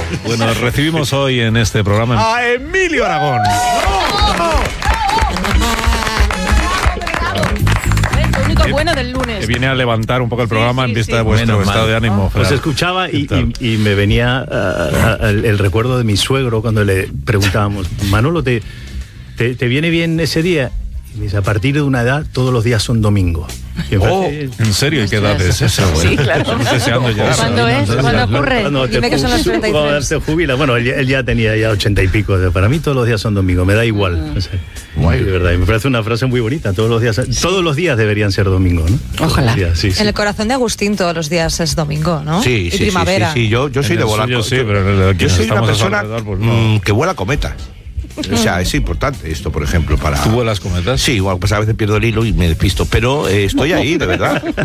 Bueno, recibimos hoy en este programa a Emilio Aragón. El único bueno del lunes. Que viene a levantar un poco el programa en vista de vuestro Bueno, estado de ánimo. Os escuchaba y me venía el recuerdo de mi suegro cuando le preguntábamos, Manolo, ¿te viene bien ese día? Y me dice, a partir de una edad, todos los días son domingo. ¿En serio? ¿Y qué edad es esa? Sí, claro. ¿Cuándo es? ¿Cuándo ocurre? Dime que son las 33. Cuando se jubila. Bueno, él ya tenía 80 y pico. Para mí todos los días son domingo, me da igual. No sé. De verdad, y me parece una frase muy bonita. Todos los días deberían ser domingo, ¿no? Ojalá. Sí. En el corazón de Agustín todos los días es domingo, ¿no? Sí, y primavera. Sí. Yo soy de volar. Sí, pero yo soy una persona pues no. que vuela cometas. O sea, es importante esto, por ejemplo, para... ¿Tú vuelas cometas? Sí, igual, pues a veces pierdo el hilo y me despisto, pero estoy ahí, de verdad.